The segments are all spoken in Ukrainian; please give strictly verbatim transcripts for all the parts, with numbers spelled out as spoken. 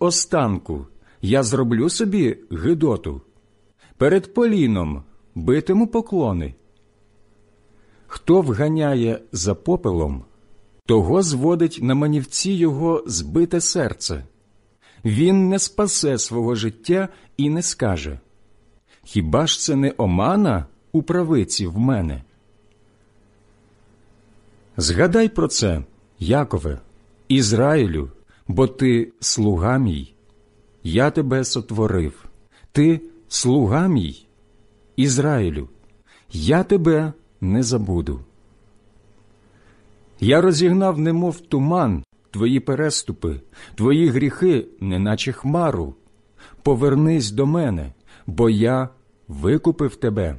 останку я зроблю собі гидоту, перед поліном битиму поклони. Хто вганяє за попелом, того зводить на манівці його збите серце. Він не спасе свого життя і не скаже: хіба ж це не омана у правиці в мене? Згадай про це, Якове, Ізраїлю, бо ти слуга мій. Я тебе сотворив. Ти слуга мій, Ізраїлю. Я тебе не забуду. Я розігнав, немов туман, твої переступи, твої гріхи, неначе хмару. Повернись до мене, бо я викупив тебе.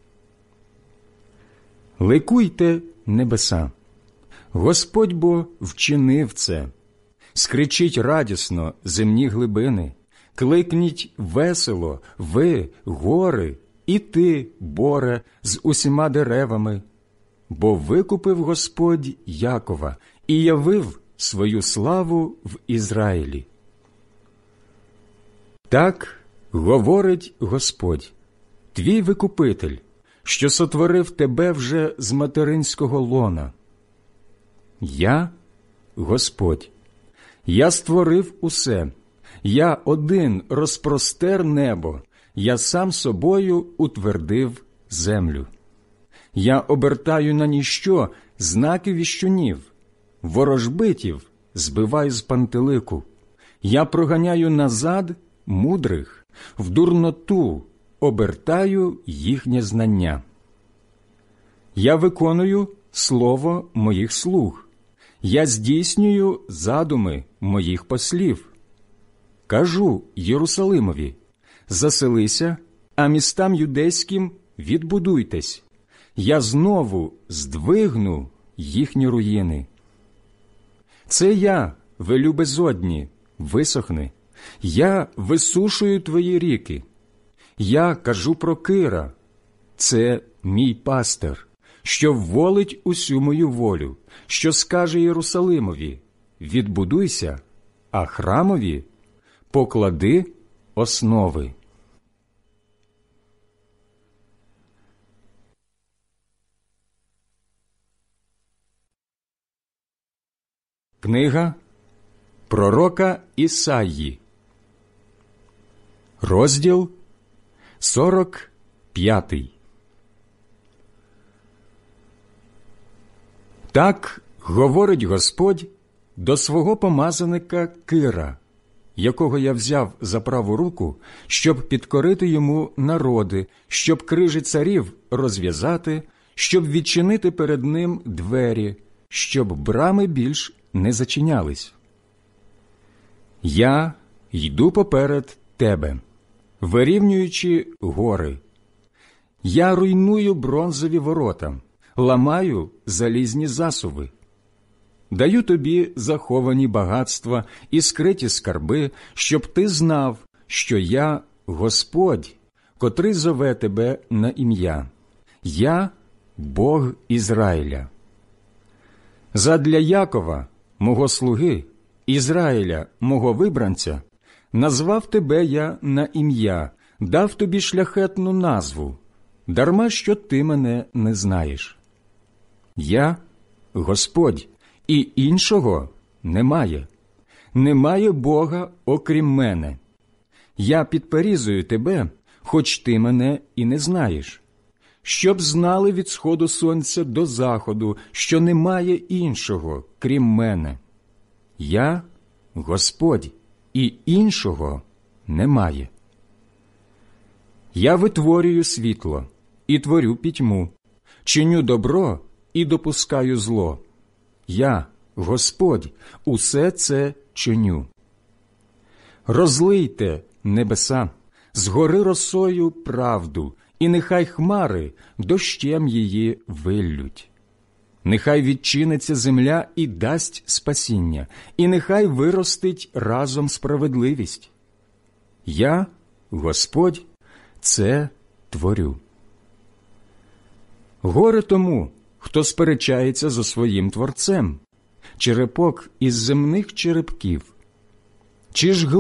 Ликуйте, небеса! Господь бо вчинив це. Скричіть радісно, земні глибини, кликніть весело, ви, гори, і ти, боре, з усіма деревами. Бо викупив Господь Якова і явив свою славу в Ізраїлі. Так говорить Господь, твій викупитель, що сотворив тебе вже з материнського лона. Я – Господь. Я створив усе. Я один розпростер небо. Я сам собою утвердив землю. Я обертаю на ніщо знаки віщунів, ворожбитів збиваю з пантелику. Я проганяю назад мудрих, в дурноту обертаю їхнє знання. Я виконую слово моїх слуг. Я здійснюю задуми моїх послів. Кажу Єрусалимові: заселися, а містам юдейським відбудуйтесь. Я знову здвигну їхні руїни. Це я велю безодні, висохни. Я висушую твої ріки. Я кажу про Кира. Це мій пастир, що вволить усю мою волю, що скаже Єрусалимові: відбудуйся, а храмові поклади основи. Книга пророка Ісаї, розділ сорок п'ятий. Так говорить Господь до свого помазаника Кира, якого я взяв за праву руку, щоб підкорити йому народи, щоб крижі царів розв'язати, щоб відчинити перед ним двері, щоб брами більш не зачинялись. Я йду поперед тебе, вирівнюючи гори. Я руйную бронзові ворота, ламаю залізні засуви. Даю тобі заховані багатства і скриті скарби, щоб ти знав, що я Господь, котрий зове тебе на ім'я. Я – Бог Ізраїля. Задля Якова, мого слуги, Ізраїля, мого вибранця, назвав тебе я на ім'я, дав тобі шляхетну назву, дарма що ти мене не знаєш. Я – Господь, і іншого немає. Немає Бога, окрім мене. Я підперізую тебе, хоч ти мене і не знаєш. Щоб знали від сходу сонця до заходу, що немає іншого, крім мене. Я – Господь, і іншого немає. Я витворюю світло і творю пітьму, чиню добро і допускаю зло. Я, Господь, усе це чиню. Розлийте, небеса, згори росою правду, і нехай хмари дощем її виллють. Нехай відчиниться земля і дасть спасіння, і нехай виростить разом справедливість. Я, Господь, це творю. Горе тому, хто сперечається зо своїм Творцем, черепок із земних черепків. Чи ж